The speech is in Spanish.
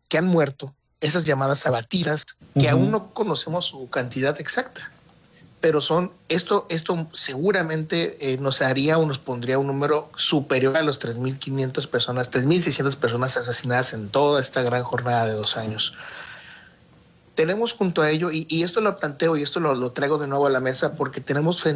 que han muerto, esas llamadas abatidas, que aún no conocemos su cantidad exacta. Pero esto seguramente nos haría o nos pondría un número superior a los 3.500 personas, 3.600 personas asesinadas en toda esta gran jornada de 2 años. Tenemos junto a ello, y esto lo planteo y esto lo traigo de nuevo a la mesa, porque tenemos